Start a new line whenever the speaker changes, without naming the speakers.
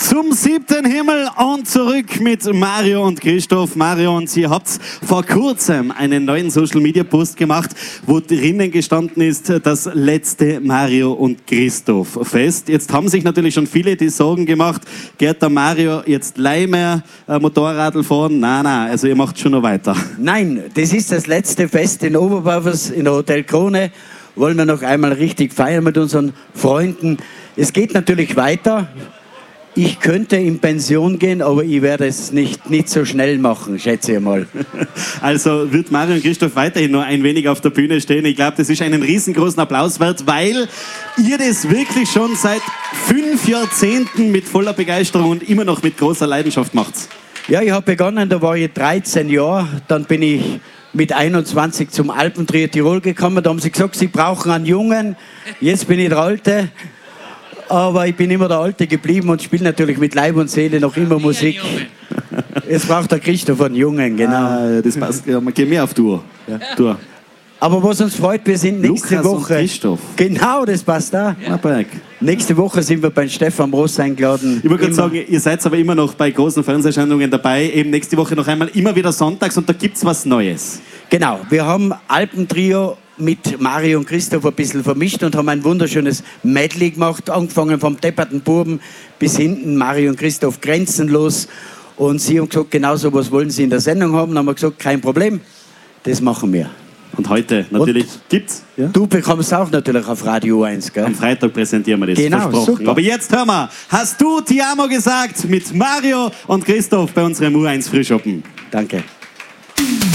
Zum 7. Himmel und zurück mit Mario und Christoph. Mario, und ihr habt vor kurzem einen neuen Social-Media-Post gemacht, wo drinnen gestanden ist, das letzte Mario und Christoph Fest. Jetzt haben sich natürlich schon viele die Sorgen gemacht, geht der Mario jetzt gleich mehr Motorradl fahren? Nein, also ihr macht schon noch weiter.
Nein, das ist das letzte Fest in Oberbaufers, in der Hotel Krone. Wollen wir noch einmal richtig feiern mit unseren Freunden. Es geht natürlich weiter. Ich könnte in Pension gehen, aber ich werde es nicht so schnell machen, schätze ich mal.
Also wird Mario und Christoph weiterhin nur ein wenig auf der Bühne stehen. Ich glaube, das ist einen riesengroßen Applaus wert, weil ihr das wirklich schon seit 5 Jahrzehnten mit voller Begeisterung und immer noch mit großer Leidenschaft macht.
Ja, ich habe begonnen, da war ich 13 Jahre, dann bin ich mit 21 zum Alpentrio Tirol gekommen. Da haben sie gesagt, sie brauchen einen Jungen. Jetzt bin ich der Alte. Aber ich bin immer der Alte geblieben und spiele natürlich mit Leib und Seele noch immer Musik. Jetzt braucht der Christoph einen Jungen, genau.
Das passt, ja, geh mir auf Tour. Ja. Tour.
Aber was uns freut, wir sind nächste
Lukas
Woche...
Und Christoph.
Genau, das passt da.
Ja.
Nächste Woche sind wir bei Stefan Ross eingeladen.
Ich wollte gerade sagen, ihr seid aber immer noch bei großen Fernsehsendungen dabei. Eben nächste Woche noch einmal, immer wieder sonntags, und da gibt es was Neues.
Genau, wir haben Alpentrio mit Mario und Christoph ein bisschen vermischt und haben ein wunderschönes Medley gemacht, angefangen vom depperten Buben bis hinten Mario und Christoph grenzenlos. Und sie haben gesagt, genau so was wollen sie in der Sendung haben. Dann haben wir gesagt, kein Problem, das machen wir.
Und heute natürlich gibt's. Ja?
Du bekommst auch natürlich auf Radio 1, gell?
Am Freitag präsentieren wir das,
genau,
versprochen.
Super.
Aber jetzt hör mal, hast du Ti amo gesagt mit Mario und Christoph bei unserem U1 Frühschoppen?
Danke.